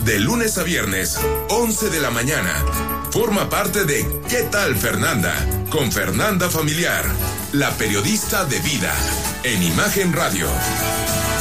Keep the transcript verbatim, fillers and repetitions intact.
De lunes a viernes, once de la mañana. Forma parte de ¿Qué tal, Fernanda? Con Fernanda Familiar, la periodista de vida, en Imagen Radio.